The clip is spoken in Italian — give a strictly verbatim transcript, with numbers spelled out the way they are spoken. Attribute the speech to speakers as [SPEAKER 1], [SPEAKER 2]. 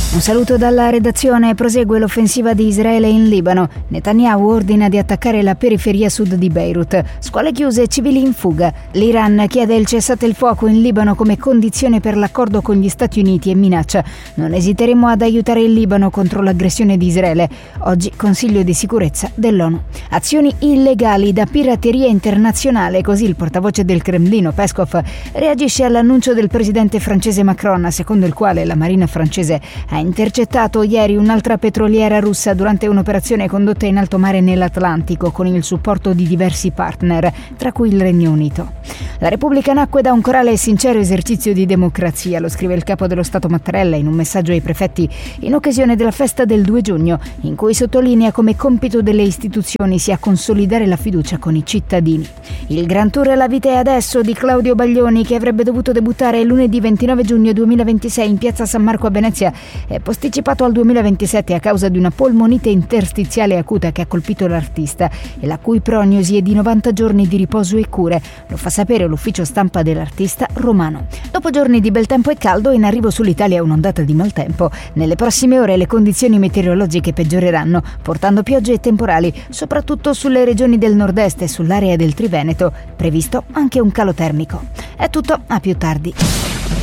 [SPEAKER 1] Un saluto dalla redazione. Prosegue l'offensiva di Israele in Libano. Netanyahu ordina di attaccare la periferia sud di Beirut. Scuole chiuse e civili in fuga. L'Iran chiede il cessate il fuoco in Libano come condizione per l'accordo con gli Stati Uniti e minaccia: non esiteremo ad aiutare il Libano contro l'aggressione di Israele. Oggi Consiglio di sicurezza dell'ONU. Azioni illegali da pirateria internazionale, così il portavoce del Cremlino Peskov reagisce all'annuncio del presidente francese Macron, secondo il quale la marina francese ha intercettato ieri un'altra petroliera russa durante un'operazione condotta in alto mare nell'Atlantico con il supporto di diversi partner, tra cui il Regno Unito. La Repubblica nacque da un corale e sincero esercizio di democrazia, lo scrive il capo dello Stato Mattarella in un messaggio ai prefetti in occasione della festa del due giugno, in cui sottolinea come compito delle istituzioni sia consolidare la fiducia con i cittadini. Il Grand Tour La vita è adesso di Claudio Baglioni, che avrebbe dovuto debuttare lunedì ventinove giugno duemilaventisei in piazza San Marco a Venezia, è posticipato al duemilaventisette a causa di una polmonite interstiziale acuta che ha colpito l'artista e la cui prognosi è di novanta giorni di riposo e cure. Lo fa sapere l'ufficio stampa dell'artista romano. Dopo giorni di bel tempo e caldo, in arrivo sull'Italia un'ondata di maltempo. Nelle prossime ore le condizioni meteorologiche peggioreranno, portando piogge e temporali, soprattutto sulle regioni del nord-est e sull'area del Triveneto. Previsto anche un calo termico. È tutto, a più tardi.